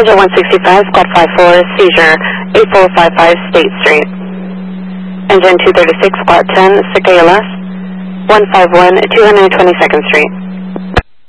Engine 165, Squad 54, seizure, 8455 State Street. Engine 236, Squad 10, Cicala, 151, 222nd Street.